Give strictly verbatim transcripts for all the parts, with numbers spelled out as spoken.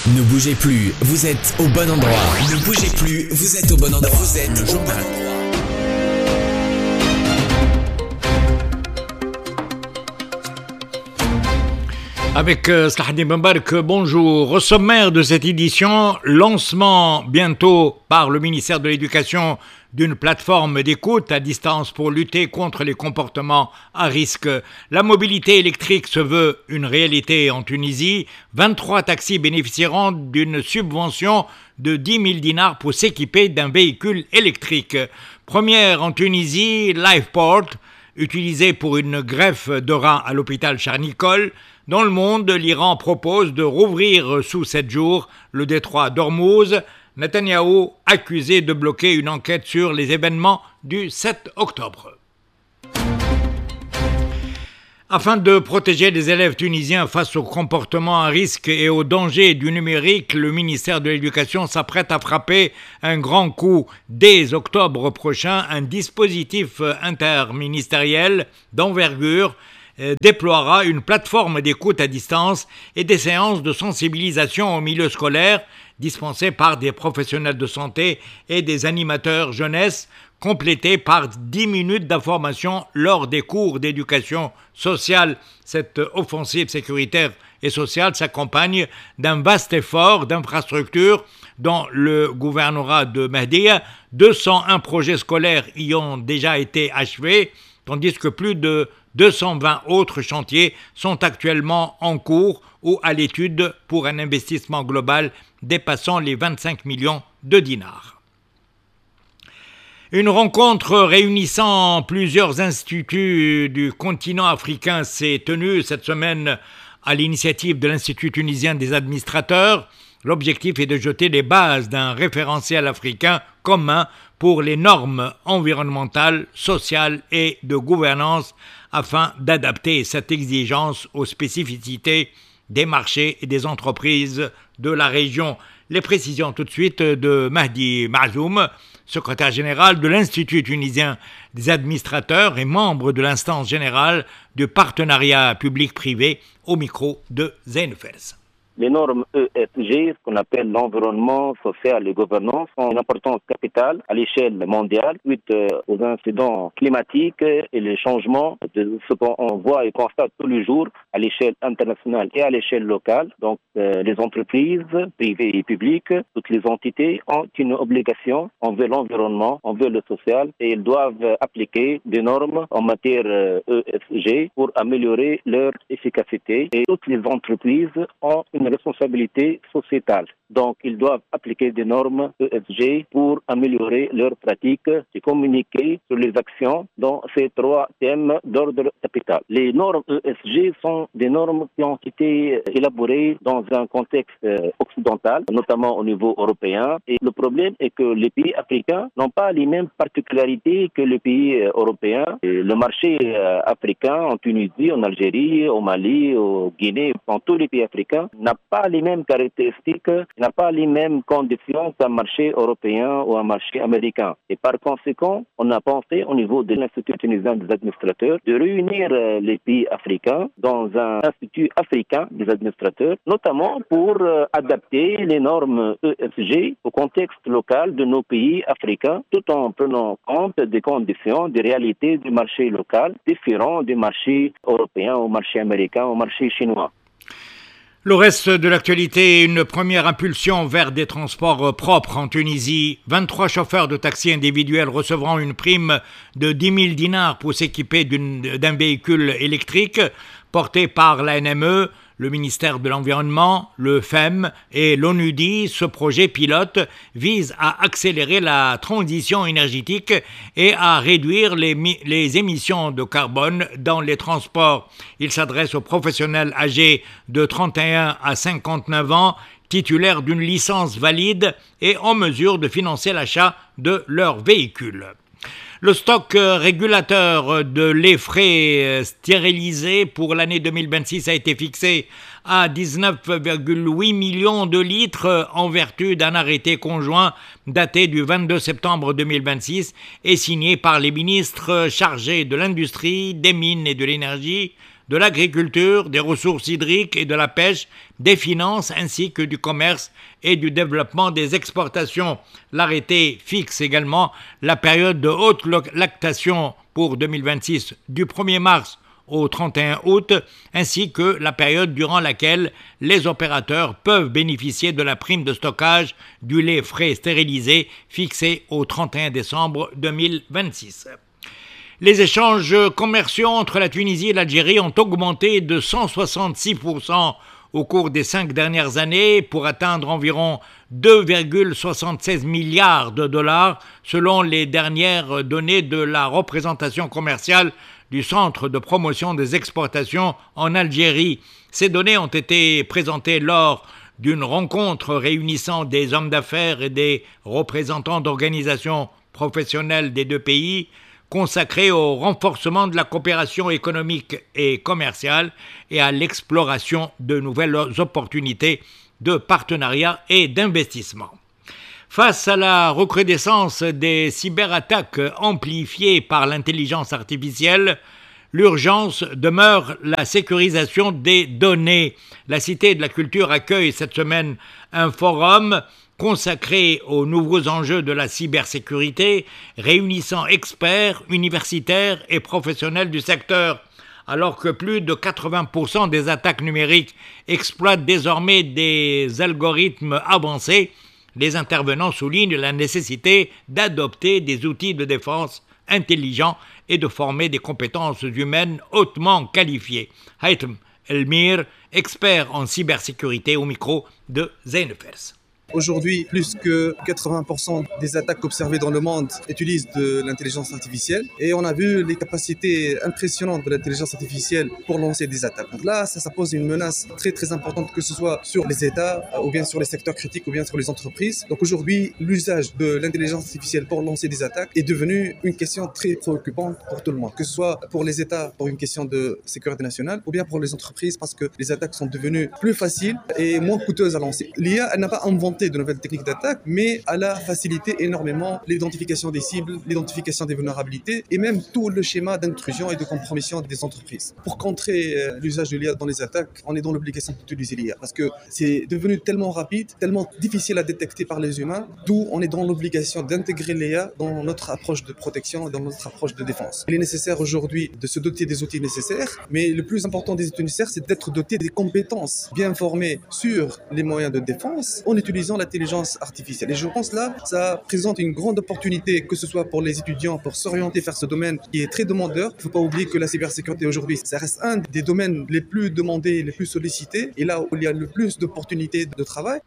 Ne bougez plus, vous êtes au bon endroit. Ne bougez plus, vous êtes au bon endroit. Vous êtes le journal. Avec euh, Slahadine Bambark, bonjour. Au sommaire de cette édition, lancement bientôt par le ministère de l'Éducation d'une plateforme d'écoute à distance pour lutter contre les comportements à risque. La mobilité électrique se veut une réalité en Tunisie. vingt-trois taxis bénéficieront d'une subvention de dix mille dinars pour s'équiper d'un véhicule électrique. Première en Tunisie, LifePort, utilisé pour une greffe de rein à l'hôpital Charles-Nicolle. Dans le monde, l'Iran propose de rouvrir sous sept jours le détroit d'Ormuz. Netanyahou accusé de bloquer une enquête sur les événements du sept octobre. Afin de protéger les élèves tunisiens face aux comportements à risque et aux dangers du numérique, le ministère de l'Éducation s'apprête à frapper un grand coup. Dès octobre prochain, un dispositif interministériel d'envergure déploiera une plateforme d'écoute à distance et des séances de sensibilisation au milieu scolaire dispensées par des professionnels de santé et des animateurs jeunesse, complétées par dix minutes d'information lors des cours d'éducation sociale. Cette offensive sécuritaire et sociale s'accompagne d'un vaste effort d'infrastructure dans le gouvernorat de Mahdia. deux cent un projets scolaires y ont déjà été achevés, tandis que plus de deux cent vingt autres chantiers sont actuellement en cours ou à l'étude pour un investissement global dépassant les vingt-cinq millions de dinars. Une rencontre réunissant plusieurs instituts du continent africain s'est tenue cette semaine à l'initiative de l'Institut tunisien des administrateurs. L'objectif est de jeter les bases d'un référentiel africain commun pour les normes environnementales, sociales et de gouvernance afin d'adapter cette exigence aux spécificités des marchés et des entreprises de la région. Les précisions tout de suite de Mahdi Mazoum, secrétaire général de l'Institut tunisien des administrateurs et membre de l'instance générale du partenariat public-privé, au micro de Zainfels. Les normes E S G, ce qu'on appelle l'environnement social et gouvernance, ont une importance capitale à l'échelle mondiale suite aux incidents climatiques et les changements de ce qu'on voit et constate tous les jours à l'échelle internationale et à l'échelle locale. Donc, euh, les entreprises privées et publiques, toutes les entités ont une obligation envers l'environnement, envers le social, et ils doivent appliquer des normes en matière E S G pour améliorer leur efficacité. Et toutes les entreprises ont une responsabilité sociétale. Donc, ils doivent appliquer des normes E S G pour améliorer leurs pratiques et communiquer sur les actions dans ces trois thèmes d'ordre capital. Les normes E S G sont des normes qui ont été élaborées dans un contexte occidental, notamment au niveau européen. Et le problème est que les pays africains n'ont pas les mêmes particularités que les pays européens. Et le marché africain en Tunisie, en Algérie, au Mali, au Guinée, dans tous les pays africains, n'a pas les mêmes caractéristiques, n'a pas les mêmes conditions qu'un marché européen ou un marché américain. Et par conséquent, on a pensé au niveau de l'Institut tunisien des administrateurs de réunir les pays africains dans un institut africain des administrateurs, notamment pour adapter les normes E S G au contexte local de nos pays africains, tout en prenant compte des conditions, des réalités du marché local différents du marché européen, au marché américain, au marché chinois. Le reste de l'actualité, une première impulsion vers des transports propres en Tunisie. vingt-trois chauffeurs de taxi individuels recevront une prime de dix mille dinars pour s'équiper d'un véhicule électrique porté par la N M E, le ministère de l'Environnement, le F E M et l'ONUDI. Ce projet pilote vise à accélérer la transition énergétique et à réduire les, les émissions de carbone dans les transports. Il s'adresse aux professionnels âgés de trente et un à cinquante-neuf ans, titulaires d'une licence valide et en mesure de financer l'achat de leur véhicule. Le stock régulateur de lait frais stérilisé pour l'année deux mille vingt-six a été fixé à dix-neuf virgule huit millions de litres en vertu d'un arrêté conjoint daté du vingt-deux septembre deux mille vingt-six et signé par les ministres chargés de l'industrie, des mines et de l'énergie, de l'agriculture, des ressources hydriques et de la pêche, des finances ainsi que du commerce et du développement des exportations. L'arrêté fixe également la période de haute lactation pour deux mille vingt-six du premier mars au trente et un août, ainsi que la période durant laquelle les opérateurs peuvent bénéficier de la prime de stockage du lait frais stérilisé fixée au trente et un décembre deux mille vingt-six. Les échanges commerciaux entre la Tunisie et l'Algérie ont augmenté de cent soixante-six pour cent au cours des cinq dernières années pour atteindre environ deux virgule soixante-seize milliards de dollars selon les dernières données de la représentation commerciale du Centre de promotion des exportations en Algérie. Ces données ont été présentées lors d'une rencontre réunissant des hommes d'affaires et des représentants d'organisations professionnelles des deux pays, consacrée au renforcement de la coopération économique et commerciale et à l'exploration de nouvelles opportunités de partenariat et d'investissement. Face à la recrudescence des cyberattaques amplifiées par l'intelligence artificielle, l'urgence demeure la sécurisation des données. La Cité de la Culture accueille cette semaine un forum consacré aux nouveaux enjeux de la cybersécurité, réunissant experts, universitaires et professionnels du secteur. Alors que plus de quatre-vingts pour cent des attaques numériques exploitent désormais des algorithmes avancés, les intervenants soulignent la nécessité d'adopter des outils de défense intelligents et de former des compétences humaines hautement qualifiées. Haitham Elmir, expert en cybersécurité, au micro de Zainefers. Aujourd'hui, plus que quatre-vingts pour cent des attaques observées dans le monde utilisent de l'intelligence artificielle et on a vu les capacités impressionnantes de l'intelligence artificielle pour lancer des attaques. Donc là, ça, ça pose une menace très très importante, que ce soit sur les États ou bien sur les secteurs critiques ou bien sur les entreprises. Donc aujourd'hui, l'usage de l'intelligence artificielle pour lancer des attaques est devenu une question très préoccupante pour tout le monde, que ce soit pour les États pour une question de sécurité nationale ou bien pour les entreprises parce que les attaques sont devenues plus faciles et moins coûteuses à lancer. L'I A, elle n'a pas inventé de nouvelles techniques d'attaque, mais elle a facilité énormément l'identification des cibles, l'identification des vulnérabilités et même tout le schéma d'intrusion et de compromission des entreprises. Pour contrer euh, l'usage de l'I A dans les attaques, on est dans l'obligation d'utiliser l'I A parce que c'est devenu tellement rapide, tellement difficile à détecter par les humains, d'où on est dans l'obligation d'intégrer l'I A dans notre approche de protection, dans notre approche de défense. Il est nécessaire aujourd'hui de se doter des outils nécessaires, mais le plus important des outils nécessaires, c'est d'être doté des compétences bien formées sur les moyens de défense en utilisant l'intelligence artificielle. Et je pense là, ça présente une grande opportunité, que ce soit pour les étudiants, pour s'orienter vers ce domaine qui est très demandeur. Il ne faut pas oublier que la cybersécurité aujourd'hui, ça reste un des domaines les plus demandés, les plus sollicités, et là où il y a le plus d'opportunités de travail.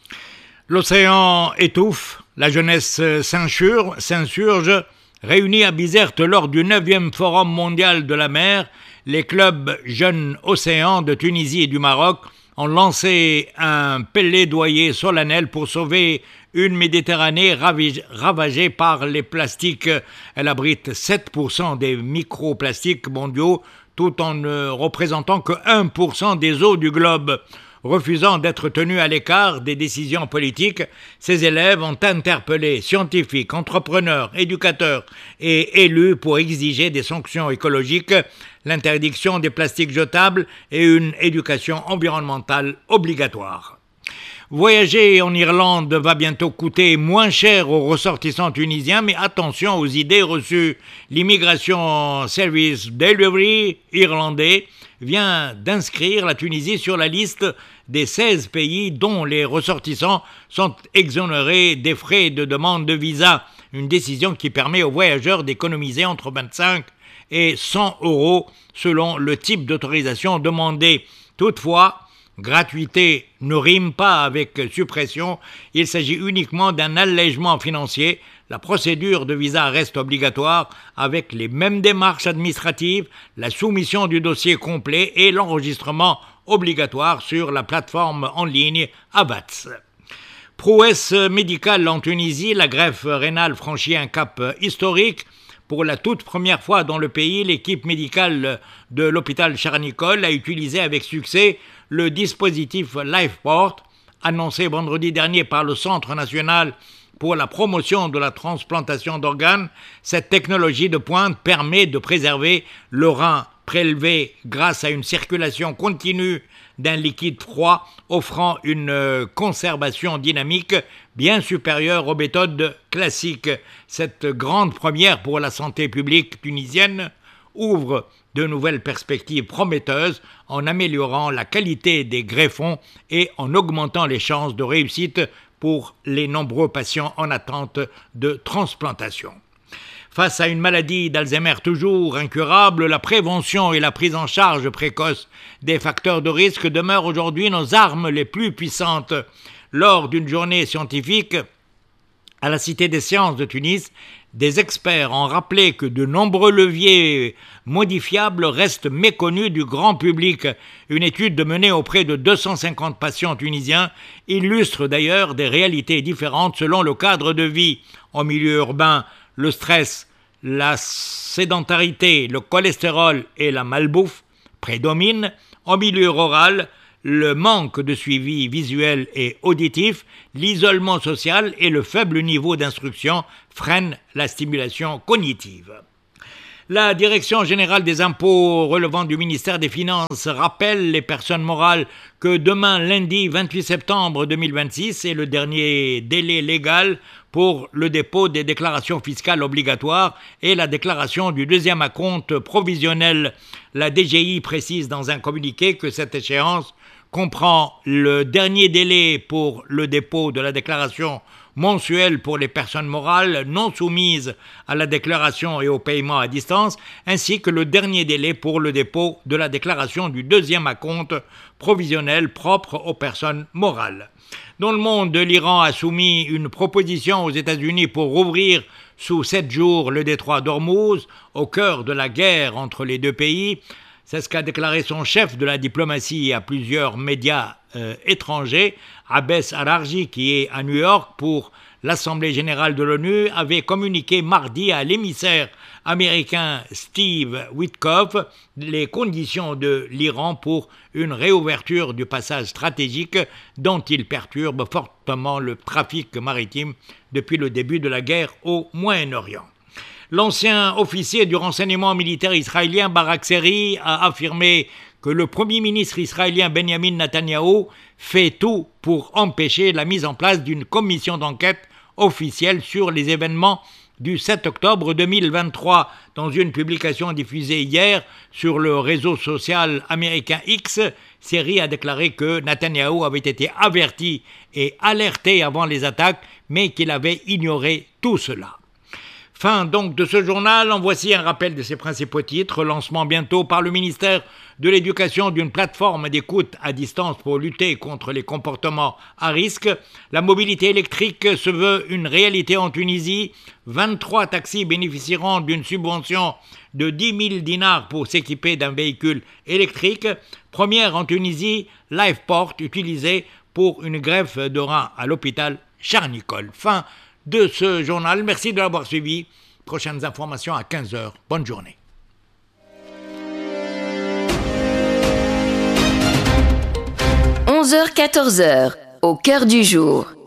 L'océan étouffe, la jeunesse s'insurge, s'insurge. Réunis à Bizerte lors du neuvième Forum mondial de la mer, les clubs jeunes océans de Tunisie et du Maroc ont lancé un plaidoyer solennel pour sauver une Méditerranée ravagée par les plastiques. Elle abrite sept pour cent des microplastiques mondiaux, tout en ne représentant que un pour cent des eaux du globe. Refusant d'être tenus à l'écart des décisions politiques, ces élèves ont interpellé scientifiques, entrepreneurs, éducateurs et élus pour exiger des sanctions écologiques, l'interdiction des plastiques jetables et une éducation environnementale obligatoire. Voyager en Irlande va bientôt coûter moins cher aux ressortissants tunisiens, mais attention aux idées reçues. L'immigration Service Delivery irlandais vient d'inscrire la Tunisie sur la liste des seize pays dont les ressortissants sont exonérés des frais de demande de visa. Une décision qui permet aux voyageurs d'économiser entre vingt-cinq et cent euros selon le type d'autorisation demandée. Toutefois, gratuité ne rime pas avec suppression, il s'agit uniquement d'un allègement financier. La procédure de visa reste obligatoire avec les mêmes démarches administratives, la soumission du dossier complet et l'enregistrement obligatoire sur la plateforme en ligne Avaaz. Prouesse médicale en Tunisie, la greffe rénale franchit un cap historique. Pour la toute première fois dans le pays, l'équipe médicale de l'hôpital Charles-Nicolle a utilisé avec succès le dispositif LifePort, annoncé vendredi dernier par le Centre national pour la promotion de la transplantation d'organes. Cette technologie de pointe permet de préserver le rein prélevé grâce à une circulation continue d'un liquide froid offrant une conservation dynamique bien supérieure aux méthodes classiques. Cette grande première pour la santé publique tunisienne ouvre de nouvelles perspectives prometteuses en améliorant la qualité des greffons et en augmentant les chances de réussite pour les nombreux patients en attente de transplantation. Face à une maladie d'Alzheimer toujours incurable, la prévention et la prise en charge précoce des facteurs de risque demeurent aujourd'hui nos armes les plus puissantes. Lors d'une journée scientifique à la Cité des sciences de Tunis, des experts ont rappelé que de nombreux leviers modifiables restent méconnus du grand public. Une étude menée auprès de deux cent cinquante patients tunisiens illustre d'ailleurs des réalités différentes selon le cadre de vie. En milieu urbain, le stress, la sédentarité, le cholestérol et la malbouffe prédominent. En milieu rural, le manque de suivi visuel et auditif, l'isolement social et le faible niveau d'instruction freinent la stimulation cognitive. La Direction générale des impôts relevant du ministère des Finances rappelle les personnes morales que demain, lundi vingt-huit septembre deux mille vingt-six, est le dernier délai légal pour le dépôt des déclarations fiscales obligatoires et la déclaration du deuxième acompte provisionnel. La D G I précise dans un communiqué que cette échéance comprend le dernier délai pour le dépôt de la déclaration mensuelle pour les personnes morales non soumises à la déclaration et au paiement à distance, ainsi que le dernier délai pour le dépôt de la déclaration du deuxième acompte provisionnel propre aux personnes morales. Dans le monde, l'Iran a soumis une proposition aux États-Unis pour rouvrir sous sept jours le détroit d'Ormuz, au cœur de la guerre entre les deux pays. C'est ce qu'a déclaré son chef de la diplomatie à plusieurs médias euh, étrangers. Abbas Araghchi, qui est à New York pour l'Assemblée générale de l'ONU, avait communiqué mardi à l'émissaire américain Steve Witkoff les conditions de l'Iran pour une réouverture du passage stratégique dont il perturbe fortement le trafic maritime depuis le début de la guerre au Moyen-Orient. L'ancien officier du renseignement militaire israélien Barak Seri a affirmé que le Premier ministre israélien Benjamin Netanyahou fait tout pour empêcher la mise en place d'une commission d'enquête officielle sur les événements du sept octobre deux mille vingt-trois. Dans une publication diffusée hier sur le réseau social américain X, Seri a déclaré que Netanyahou avait été averti et alerté avant les attaques, mais qu'il avait ignoré tout cela. Fin donc de ce journal, en voici un rappel de ses principaux titres. Lancement bientôt par le ministère de l'Éducation d'une plateforme d'écoute à distance pour lutter contre les comportements à risque. La mobilité électrique se veut une réalité en Tunisie. vingt-trois taxis bénéficieront d'une subvention de dix mille dinars pour s'équiper d'un véhicule électrique. Première en Tunisie, LifePort utilisé pour une greffe de rein à l'hôpital Charles-Nicolle. Fin de ce journal. Merci de l'avoir suivi. Prochaines informations à quinze heures. Bonne journée. onze heures quatorze heures, au cœur du jour.